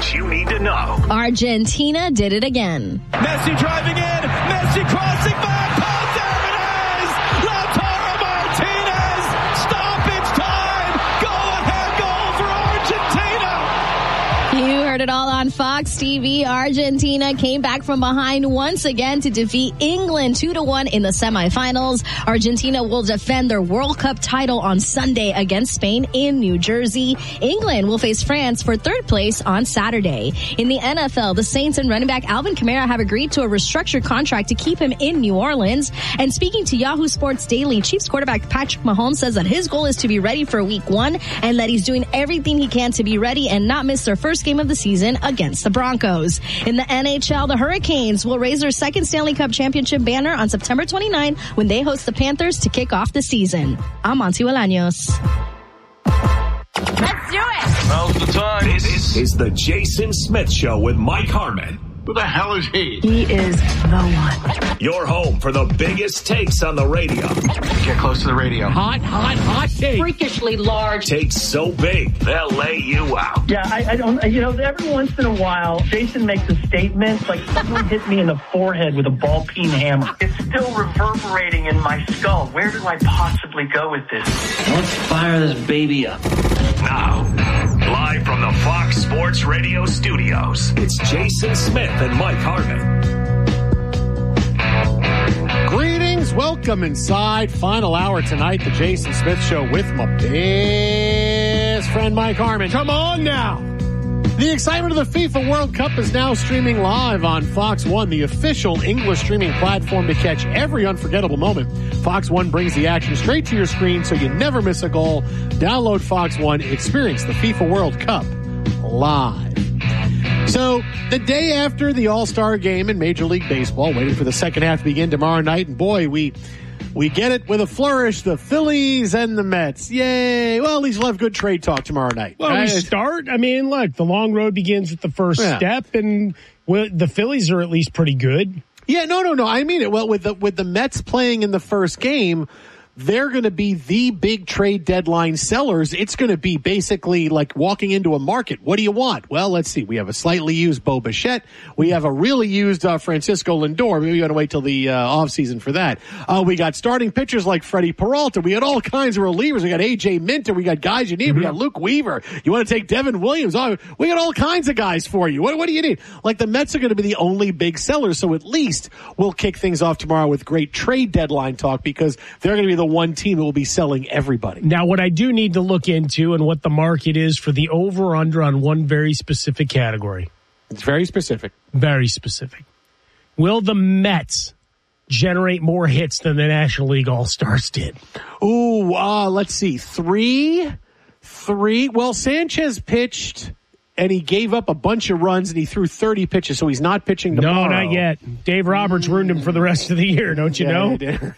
what you need to know. Argentina did it again. Messi driving in. Messi crossing back. Oh, there it is. Lautaro Martinez. Stoppage time. Go ahead goal for Argentina. You heard it all on Fox TV. Argentina came back from behind once again to defeat England 2-1 in the semifinals. Argentina will defend their World Cup title on Sunday against Spain in New Jersey. England will face France for third place on Saturday. In the NFL, the Saints and running back Alvin Kamara have agreed to a restructured contract to keep him in New Orleans. And speaking to Yahoo Sports Daily, Chiefs quarterback Patrick Mahomes says that his goal is to be ready for Week 1 and that he's doing everything he can to be ready and not miss their first game of the season against the Broncos. In the NHL, the Hurricanes will raise their second Stanley Cup championship banner on September 29 when they host the Panthers to kick off the season. I'm Monty Bolaños. Let's do it! Now's the time. This is the Jason Smith Show with Mike Harmon. Who the hell is he? He is the one. Your home for the biggest takes on the radio. Get close to the radio. Hot take. Freakishly large. Takes so big, they'll lay you out. Yeah, I don't, every once in a while, Jason makes a statement like someone hit me in the forehead with a ball-peen hammer. It's still reverberating in my skull. Where do I possibly go with this? Let's fire this baby up. Now, live from the Fox Sports Radio studios, it's Jason Smith and Mike Harmon. Greetings, welcome inside. Final hour tonight, the Jason Smith Show with my best friend Mike Harmon. Come on now. The excitement of the FIFA World Cup is now streaming live on Fox One, the official English streaming platform to catch every unforgettable moment. Fox One brings the action straight to your screen so you never miss a goal. Download Fox One, experience the FIFA World Cup live. So, the day after the All-Star game in Major League Baseball, waiting for the second half to begin tomorrow night, and boy, we get it with a flourish, the Phillies and the Mets. Yay. Well, at least we'll have good trade talk tomorrow night. Well, we start. I mean, look, the long road begins with the first step, and the Phillies are at least pretty good. Yeah, no. I mean it. Well, with the Mets playing in the first game, they're going to be the big trade deadline sellers. It's going to be basically like walking into a market. What do you want? Well, let's see. We have a slightly used Bo Bichette. We have a really used Francisco Lindor. Maybe we got to wait till the offseason for that. We got starting pitchers like Freddie Peralta. We had all kinds of relievers. We got A.J. Minter. We got guys you need. We got Luke Weaver. You want to take Devin Williams? Oh, we got all kinds of guys for you. What do you need? Like the Mets are going to be the only big sellers. So at least we'll kick things off tomorrow with great trade deadline talk because they're going to be the one team that will be selling everybody. Now, what I do need to look into and what the market is for the over-under on one very specific category. It's very specific. Very specific. Will the Mets generate more hits than the National League All-Stars did? Ooh, let's see. Three. Well, Sanchez pitched and he gave up a bunch of runs and he threw 30 pitches, so he's not pitching tomorrow. No, not yet. Dave Roberts ruined him for the rest of the year, don't you know?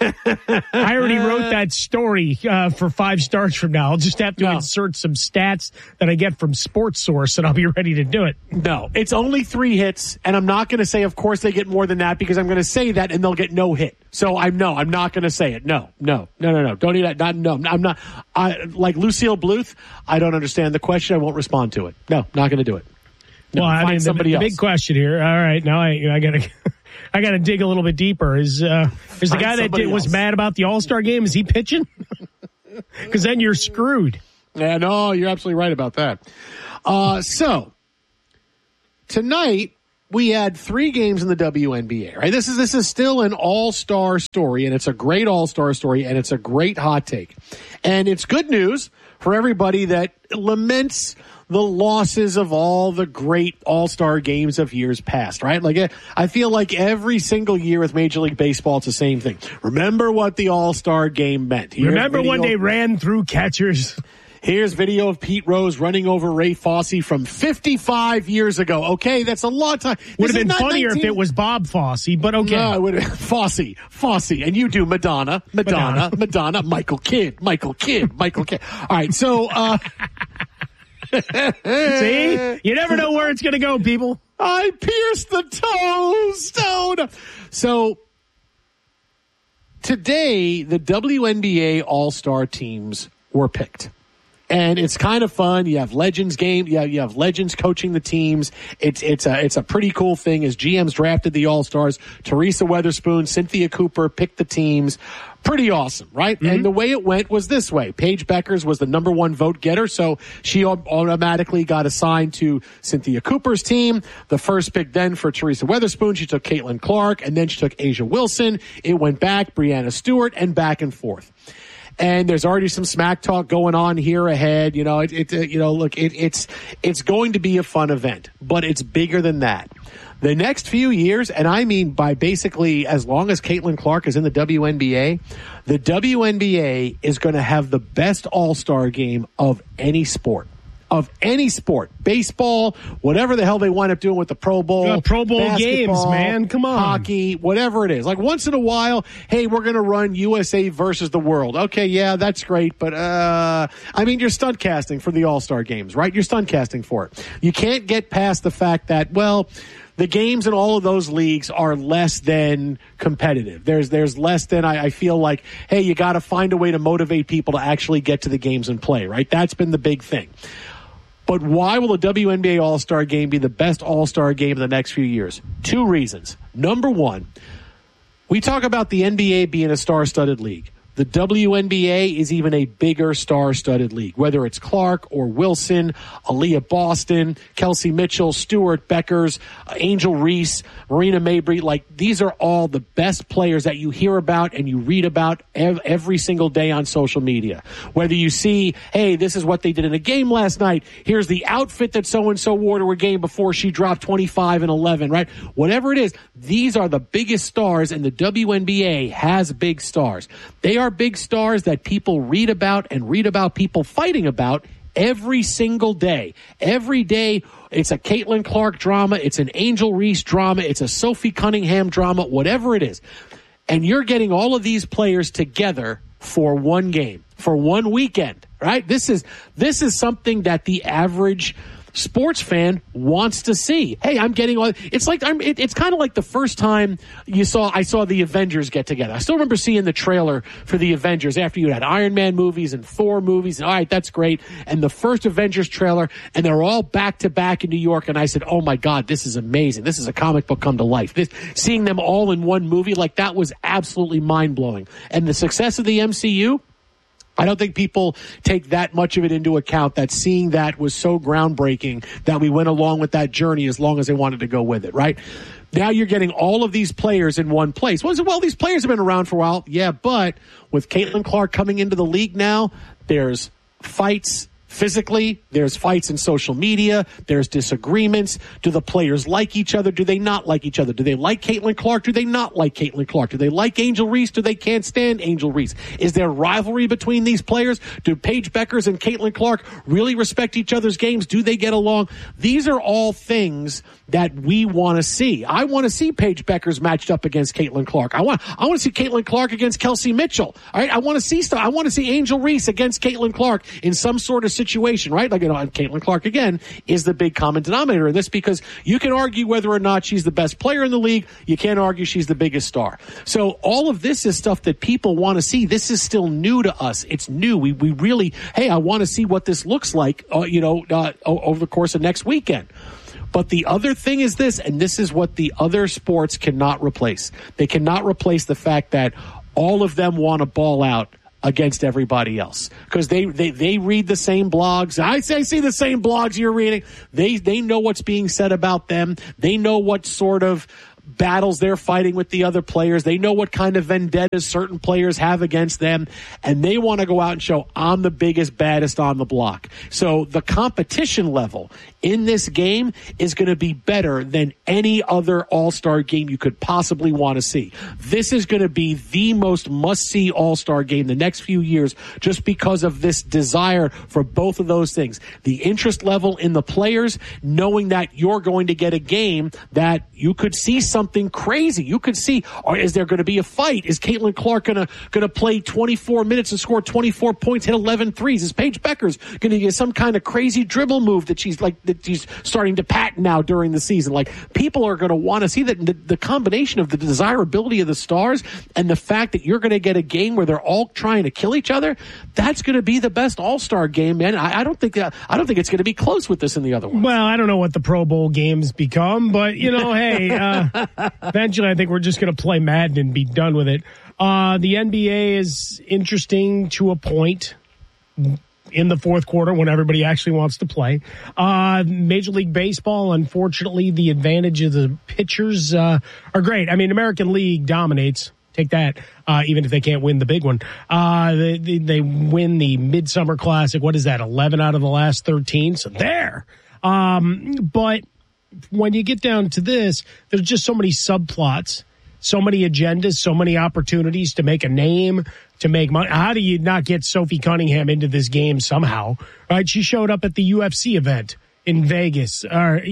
I already wrote that story for 5 starts from now. I'll just have to insert some stats that I get from Sports Source, and I'll be ready to do it. No, it's only 3 hits, and I'm not going to say, of course, they get more than that, because I'm going to say that, and they'll get no hit. So I'm not going to say it. No. Don't need that. I'm not. Like Lucille Bluth, I don't understand the question. I won't respond to it. No, not going to do it. No, well, I mean, the big question here. All right, now I got to dig a little bit deeper. Is the guy that was mad about the All-Star game, is he pitching? Because then you're screwed. Yeah, no, you're absolutely right about that. So tonight we had 3 games in the WNBA. Right, this is still an all-star story, and it's a great all-star story, and it's a great hot take, and it's good news for everybody that laments the losses of all the great all-star games of years past, right? Like, I feel like every single year with Major League Baseball, it's the same thing. Remember what the all-star game meant. Remember when they ran through catchers? Here's video of Pete Rose running over Ray Fosse from 55 years ago. Okay, that's a long time. Would have been funnier if it was Bob Fosse, but okay. No, it would have Fosse. And you do Madonna, Michael Kidd. All right, so... See? You never know where it's going to go, people. I pierced the stone. So, today, the WNBA All-Star teams were picked. And it's kind of fun. You have Legends game. You have Legends coaching the teams. It's a pretty cool thing as GMs drafted the All-Stars. Teresa Weatherspoon, Cynthia Cooper picked the teams. Pretty awesome, right? Mm-hmm. And the way it went was this way. Paige Beckers was the number one vote getter, so she automatically got assigned to Cynthia Cooper's team. The first pick then for Teresa Weatherspoon, she took Caitlin Clark, and then she took Asia Wilson. It went back, Brianna Stewart, and back and forth. And there's already some smack talk going on here ahead. It's going to be a fun event, but it's bigger than that. The next few years, and I mean by basically as long as Caitlin Clark is in the WNBA, the WNBA is going to have the best all-star game of any sport. Of any sport, baseball, whatever the hell they wind up doing with the Pro Bowl, games, man, come on, hockey, whatever it is. Like once in a while, hey, we're going to run USA versus the world. Okay, yeah, that's great, but you're stunt casting for the All-Star games, right? You're stunt casting for it. You can't get past the fact that, well, the games in all of those leagues are less than competitive. There's less than, I feel like, hey, you got to find a way to motivate people to actually get to the games and play, right? That's been the big thing. But why will the WNBA All-Star Game be the best All-Star Game in the next few years? 2 reasons. Number one, we talk about the NBA being a star-studded league. The WNBA is even a bigger star-studded league, whether it's Clark or Wilson, Aaliyah Boston, Kelsey Mitchell, Stewart Beckers, Angel Reese, Marina Mabrey. Like, these are all the best players that you hear about and you read about every single day on social media. Whether you see, hey, this is what they did in a game last night. Here's the outfit that so-and-so wore to a game before she dropped 25 and 11, right? Whatever it is, these are the biggest stars, and the WNBA has big stars. They are big stars that people read about and read about people fighting about every single day. Every day, it's a Caitlin Clark drama, it's an Angel Reese drama, it's a Sophie Cunningham drama, whatever it is. And you're getting all of these players together for one game, for one weekend, right? This is something that the average sports fan wants to see. Hey, I'm getting all. It's like it's kind of like the first time I saw the Avengers get together. I still remember seeing the trailer for the Avengers after you had Iron Man movies and Thor movies. And all right, that's great. And the first Avengers trailer, and they're all back to back in New York. And I said, oh my God, this is amazing. This is a comic book come to life. Seeing them all in one movie, like that was absolutely mind blowing. And the success of the MCU, I don't think people take that much of it into account, that seeing that was so groundbreaking that we went along with that journey as long as they wanted to go with it, right? Now you're getting all of these players in one place. Well, these players have been around for a while. Yeah, but with Caitlin Clark coming into the league now, there's fights physically, there's fights in social media, there's disagreements. Do the players like each other? Do they not like each other? Do they like Caitlin Clark? Do they not like Caitlin Clark? Do they like Angel Reese? Do they can't stand Angel Reese? Is there rivalry between these players? Do Paige Beckers and Caitlin Clark really respect each other's games? Do they get along? These are all things that we want to see. I want to see Paige Beckers matched up against Caitlin Clark. I want to see Caitlin Clark against Kelsey Mitchell. All right, I want to see stuff. I want to see Angel Reese against Caitlin Clark in some sort of situation, right? Like, Caitlin Clark again is the big common denominator in this, because you can argue whether or not she's the best player in the league. You can't argue she's the biggest star. So all of this is stuff that people want to see. This is still new to us. It's new. We really, hey, I want to see what this looks like, over the course of next weekend. But the other thing is this, and this is what the other sports cannot replace. They cannot replace the fact that all of them want to ball out against everybody else, because they read the same blogs. I see the same blogs you're reading. They know what's being said about them. They know what sort of battles they're fighting with the other players. They know what kind of vendettas certain players have against them, and they want to go out and show, I'm the biggest, baddest on the block. So the competition level in this game is going to be better than any other All-Star game you could possibly want to see. This is going to be the most must-see All-Star game the next few years, just because of this desire for both of those things. The interest level in the players, knowing that you're going to get a game that you could see something crazy. You could see, or is there going to be a fight? Is Caitlin Clark going to play 24 minutes and score 24 points, hit 11 threes? Is Paige Beckers going to get some kind of crazy dribble move that she's starting to patent now during the season? Like, people are going to want to see that. The combination of the desirability of the stars and the fact that you're going to get a game where they're all trying to kill each other, that's going to be the best All-Star game, man. I don't think it's going to be close with this in the other one. Well, I don't know what the Pro Bowl games become, but hey, eventually I think we're just going to play Madden and be done with it. The NBA is interesting to a point in the fourth quarter when everybody actually wants to play. Major League Baseball, unfortunately, the advantage of the pitchers are great. I mean, American League dominates. Take that, even if they can't win the big one. They win the Midsummer Classic. What is that, 11 out of the last 13? So there. But when you get down to this, there's just so many subplots, so many agendas, so many opportunities to make a name, to make money. How do you not get Sophie Cunningham into this game somehow? Right? She showed up at the UFC event in Vegas,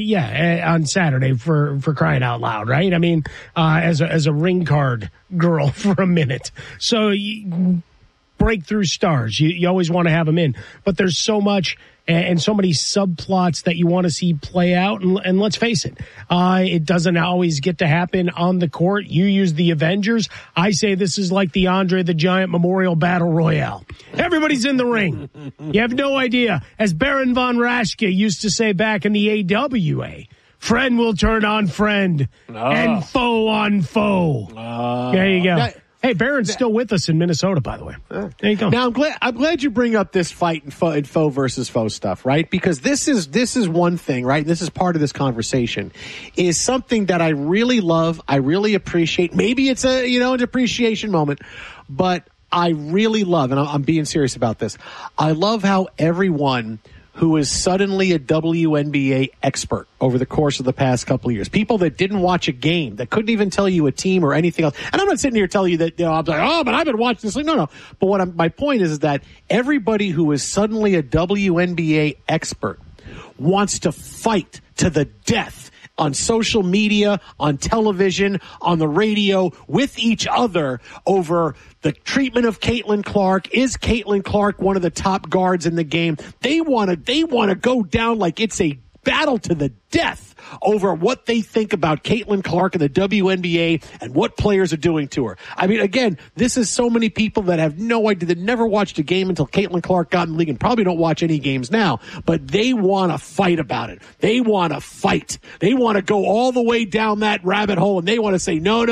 on Saturday for crying out loud, right? I mean, as a ring card girl for a minute. So breakthrough stars, you always want to have them in, but there's so much and so many subplots that you want to see play out. And let's face it, it doesn't always get to happen on the court. You use the Avengers. I say this is like the Andre the Giant Memorial Battle Royale. Everybody's in the ring. You have no idea. As Baron von Raschke used to say back in the AWA, friend will turn on friend and foe on foe. There you go. Hey, Barron's still with us in Minnesota, by the way. There you go. Now, I'm glad you bring up this fight and foe versus foe stuff, right? Because this is one thing, right? This is part of this conversation, is something that I really love. I really appreciate. Maybe it's an appreciation moment, but I really love, and I'm being serious about this, I love how everyone who is suddenly a WNBA expert over the course of the past couple of years, people that didn't watch a game, that couldn't even tell you a team or anything else. And I'm not sitting here telling you that, I'm like, but I've been watching this. No. But my point is that everybody who is suddenly a WNBA expert wants to fight to the death on social media, on television, on the radio, with each other over the treatment of Caitlin Clark. Is Caitlin Clark one of the top guards in the game? They want to go down like it's a battle to the death over what they think about Caitlin Clark and the WNBA and what players are doing to her. I mean, again, this is so many people that have no idea, that never watched a game until Caitlin Clark got in the league and probably don't watch any games now, but they want to fight about it. They want to fight. They want to go all the way down that rabbit hole, and they want to say, no,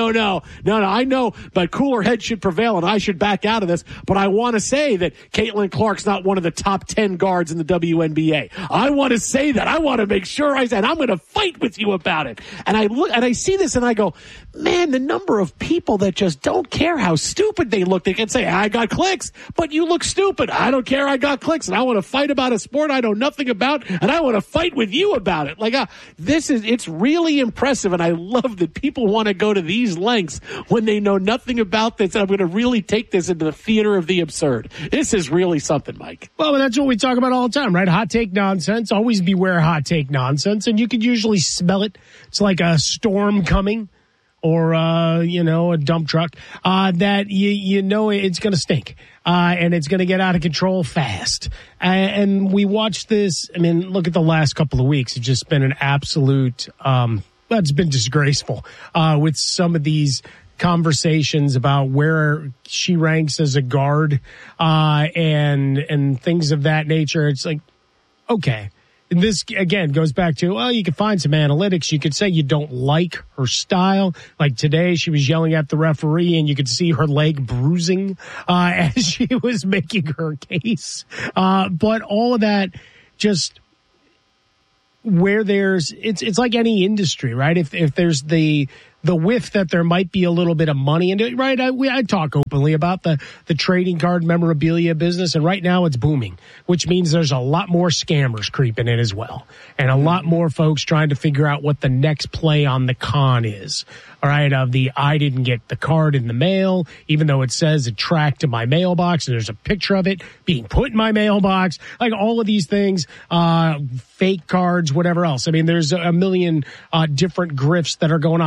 I know, but cooler heads should prevail and I should back out of this, but I want to say that Caitlin Clark's not one of the top 10 guards in the WNBA. I want to say that. I want to make sure I said, I'm going to fight with you about it. And I look and I see this and I go, man, the number of people that just don't care how stupid they look. They can say, I got clicks, but you look stupid. I don't care. I got clicks, and I want to fight about a sport I know nothing about, and I want to fight with you about it. Like, it's really impressive, and I love that people want to go to these lengths when they know nothing about this. And I'm going to really take this into the theater of the absurd. This is really something, Mike. Well, that's what we talk about all the time, right? Hot take nonsense. Always beware hot take nonsense, and you could usually smell it. It's like a storm coming, or a dump truck, that it's going to stink, and it's going to get out of control fast. And we watched this. I mean, look at the last couple of weeks. It's just been an absolute, it's been disgraceful, with some of these conversations about where she ranks as a guard, and things of that nature. It's like, okay. And this, again, goes back to, well, you can find some analytics. You could say you don't like her style. Like today, she was yelling at the referee, and you could see her leg bruising as she was making her case. But all of that, just where it's like any industry, right? If there's the whiff that there might be a little bit of money into it, right? I talk openly about the trading card memorabilia business, and right now it's booming, which means there's a lot more scammers creeping in as well, and a lot more folks trying to figure out what the next play on the con is. All right, I didn't get the card in the mail, even though it says it tracked to my mailbox, and there's a picture of it being put in my mailbox. Like all of these things, fake cards, whatever else. I mean, there's a million different grifts that are going on, and that goes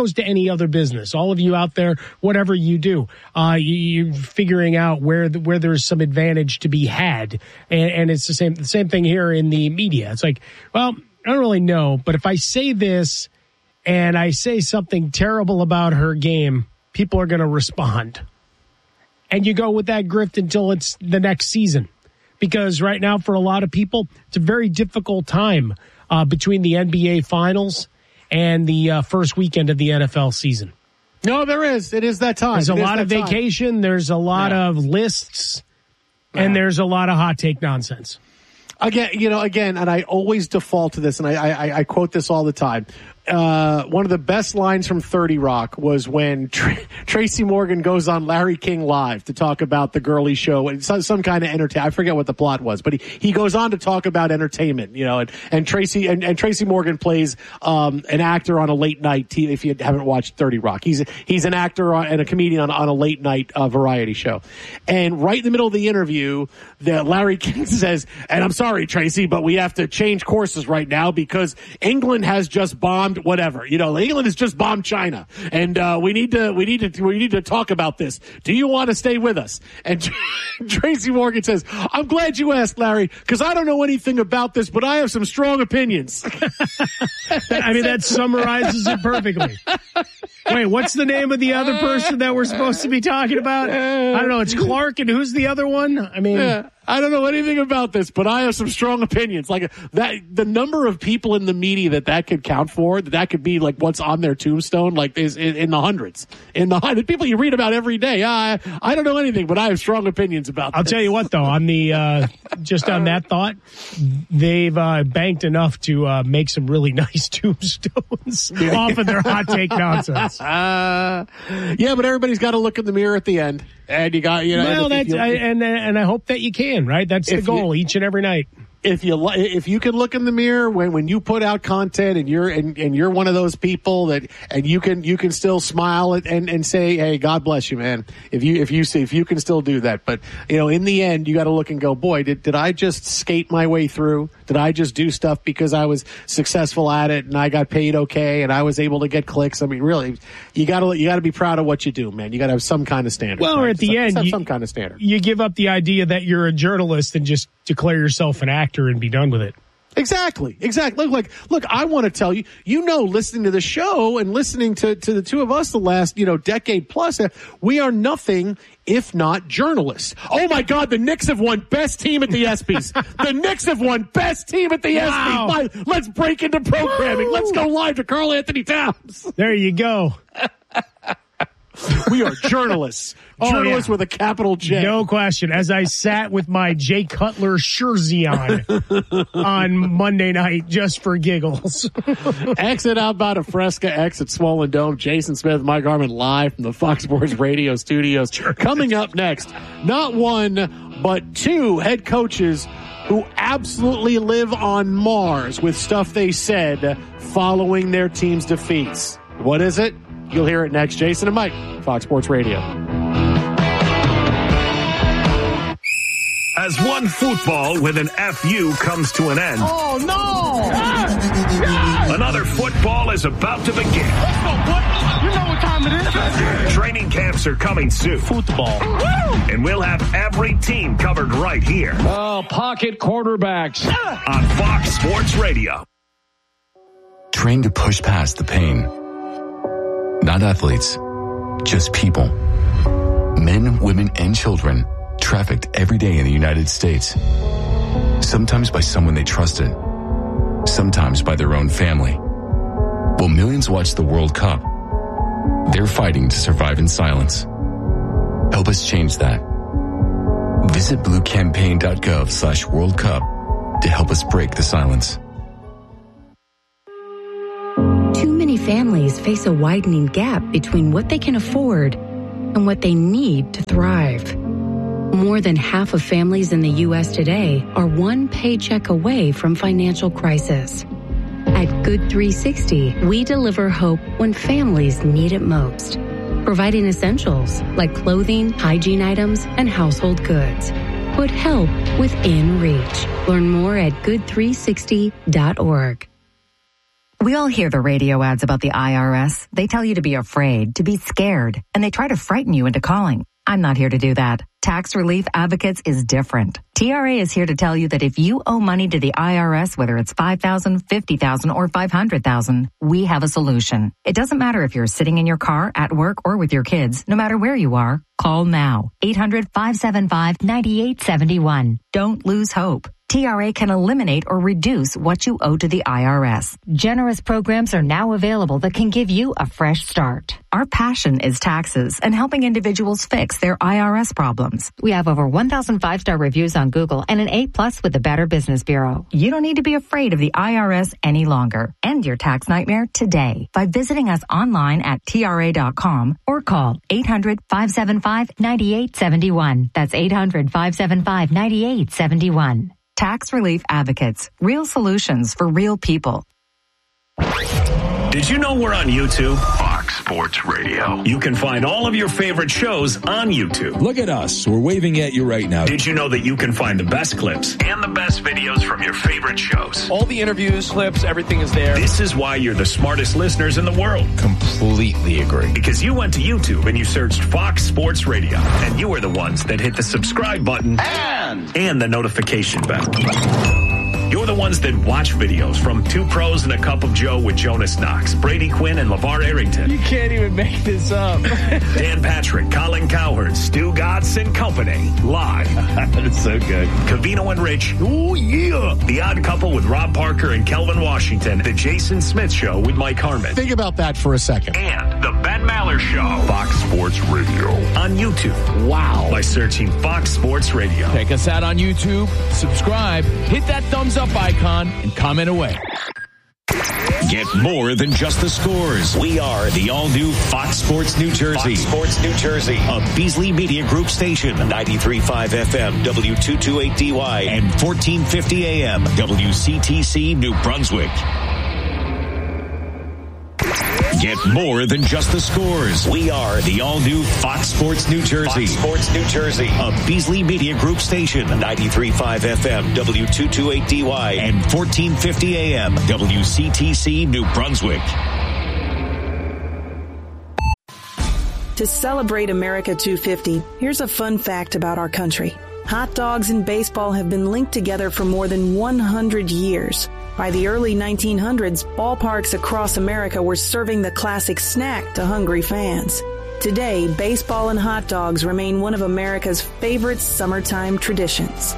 opposed to any other business. All of you out there, whatever you do, you're figuring out where there's some advantage to be had. And it's the same thing here in the media. It's like, well, I don't really know, but if I say this and I say something terrible about her game, people are going to respond. And you go with that grift until it's the next season. Because right now, for a lot of people, it's a very difficult time between the NBA Finals and the first weekend of the NFL season. No, there is. It is that time. There's a lot of vacation. There's a lot of lists. And there's a lot of hot take nonsense. Again, and I always default to this, and I quote this all the time. One of the best lines from 30 Rock was when Tracy Morgan goes on Larry King Live to talk about the girly show and some kind of entertainment. I forget what the plot was, but he goes on to talk about entertainment, and Tracy Morgan plays an actor on a late night TV. If you haven't watched 30 Rock, he's an actor and a comedian on a late night variety show. And right in the middle of the interview, Larry King says, "And I'm sorry, Tracy, but we have to change courses right now because England has just bombed whatever. England has just bombed China, and we need to talk about this. Do you want to stay with us?" And Tracy Morgan says, "I'm glad you asked, Larry, because I don't know anything about this, but I have some strong opinions." That summarizes it perfectly. Wait, what's the name of the other person that we're supposed to be talking about? I don't know. It's Clark, and who's the other one? I don't know anything about this, but I have some strong opinions. Like that, the number of people in the media that could count for, that could be like what's on their tombstone, like is in the hundreds. In the hundred people you read about every day. I don't know anything, but I have strong opinions about. I'll tell you what, though, on the just on that thought, they've banked enough to make some really nice tombstones off of their hot take nonsense. Yeah, but everybody's got to look in the mirror at the end, and you got Well, and I hope that you can. Right, that's the goal each and every night. If you can look in the mirror when you put out content and you're one of those people that and you can still smile and say, "Hey, God bless you, man." If you can still do that, but in the end you got to look and go, "Boy, did I just skate my way through? Did I just do stuff because I was successful at it and I got paid okay and I was able to get clicks?" I mean, really, you got to be proud of what you do, man. You got to have some kind of standard. Well, right? At the end, some kind of standard. You give up the idea that you're a journalist and just declare yourself an actor and be done with it. Exactly. Look, I want to tell you, listening to the show and listening to the two of us the last, decade plus, we are nothing if not journalists. Oh my God, the Knicks have won best team at the ESPYs. The Knicks have won best team at the ESPYs. Let's break into programming. Woo! Let's go live to Karl Anthony Towns. There you go. We are journalists. Journalists with a capital J. No question. As I sat with my Jay Cutler jersey on Monday night just for giggles. Exit outbound of Fresca, exit Swollen Dome. Jason Smith, Mike Harmon live from the Fox Sports Radio studios. Coming up next, not one, but two head coaches who absolutely live on Mars with stuff they said following their team's defeats. What is it? You'll hear it next. Jason and Mike, Fox Sports Radio. As one football with an FU comes to an end. Oh, no! Another football is about to begin. Let's go, boy. You know what time it is. Training camps are coming soon. Football. And we'll have every team covered right here. Oh, pocket quarterbacks. On Fox Sports Radio. Train to push past the pain. Not athletes, just people. Men, women, and children trafficked every day in the United States. Sometimes by someone they trusted. Sometimes by their own family. While millions watch the World Cup, they're fighting to survive in silence. Help us change that. Visit bluecampaign.gov/World Cup to help us break the silence. Too many families face a widening gap between what they can afford and what they need to thrive. More than half of families in the U.S. today are one paycheck away from financial crisis. At Good 360, we deliver hope when families need it most, providing essentials like clothing, hygiene items, and household goods. Put help within reach. Learn more at good360.org. We all hear the radio ads about the IRS. They tell you to be afraid, to be scared, and they try to frighten you into calling. I'm not here to do that. Tax Relief Advocates is different. TRA is here to tell you that if you owe money to the IRS, whether it's $5,000, $50,000, or $500,000, we have a solution. It doesn't matter if you're sitting in your car, at work, or with your kids. No matter where you are, call now. 800-575-9871. Don't lose hope. TRA can eliminate or reduce what you owe to the IRS. Generous programs are now available that can give you a fresh start. Our passion is taxes and helping individuals fix their IRS problems. We have over 1,000 5-star reviews on Google and an A+ with the Better Business Bureau. You don't need to be afraid of the IRS any longer. End your tax nightmare today by visiting us online at TRA.com or call 800-575-9871. That's 800-575-9871. Tax Relief Advocates. Real solutions for real people. Did you know we're on YouTube? Fox Sports Radio. You can find all of your favorite shows on YouTube. Look at us. We're waving at you right now. Did you know that you can find the best clips and the best videos from your favorite shows? All the interviews, clips, everything is there. This is why you're the smartest listeners in the world. Completely agree. Because you went to YouTube and you searched Fox Sports Radio. And you were the ones that hit the subscribe button and the notification bell. You're the ones that watch videos from Two Pros and a Cup of Joe with Jonas Knox, Brady Quinn, and LeVar Arrington. You can't even make this up. Dan Patrick, Colin Cowherd, Stu Gatz and Company. Live. That's so good. Covino and Rich. Ooh, yeah. The Odd Couple with Rob Parker and Kelvin Washington. The Jason Smith Show with Mike Harmon. Think about that for a second. And the Ben Maller Show. Fox Sports Radio. On YouTube. Wow. By searching Fox Sports Radio. Check us out on YouTube. Subscribe. Hit that thumbs up icon and comment away. Get more than just the scores. We are the all-new Fox Sports New Jersey. Fox Sports New Jersey, a Beasley Media Group station. 93.5 FM, W228DY, and 1450 AM, WCTC New Brunswick. Get more than just the scores. We are the all-new Fox Sports New Jersey. Fox Sports New Jersey, a Beasley Media Group station. 93.5 FM, W228DY, and 1450 AM, WCTC New Brunswick. To celebrate America 250, here's a fun fact about our country. Hot dogs and baseball have been linked together for more than 100 years. By the early 1900s, ballparks across America were serving the classic snack to hungry fans. Today, baseball and hot dogs remain one of America's favorite summertime traditions.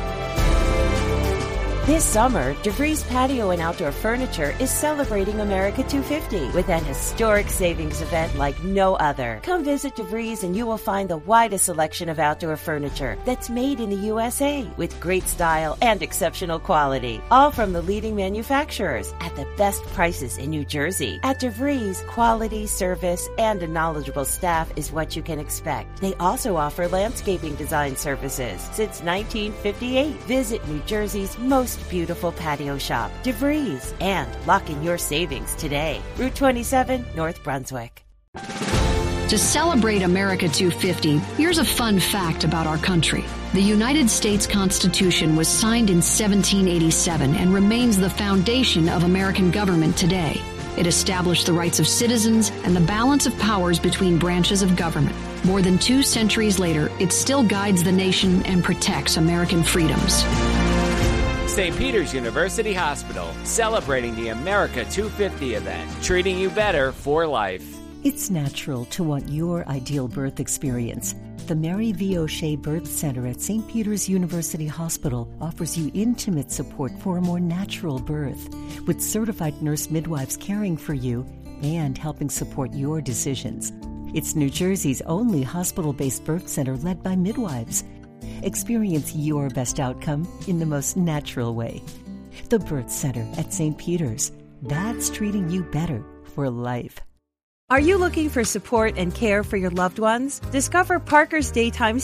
This summer, DeVries Patio and Outdoor Furniture is celebrating America 250 with an historic savings event like no other. Come visit DeVries and you will find the widest selection of outdoor furniture that's made in the USA with great style and exceptional quality. All from the leading manufacturers at the best prices in New Jersey. At DeVries, quality, service, and a knowledgeable staff is what you can expect. They also offer landscaping design services since 1958. Visit New Jersey's most beautiful patio shop, DeVries, and lock in your savings today. Route 27, North Brunswick. To celebrate America 250, here's a fun fact about our country. The United States Constitution was signed in 1787 and remains the foundation of American government today. It established the rights of citizens and the balance of powers between branches of government. More than 2 centuries later, it still guides the nation and protects American freedoms. St. Peter's University Hospital, celebrating the America 250 event, treating you better for life. It's natural to want your ideal birth experience. The Mary V. O'Shea Birth Center at St. Peter's University Hospital offers you intimate support for a more natural birth, with certified nurse midwives caring for you and helping support your decisions. It's New Jersey's only hospital-based birth center led by midwives. Experience your best outcome in the most natural way. The Birth Center at St. Peter's. That's treating you better for life. Are you looking for support and care for your loved ones? Discover Parker's Daytime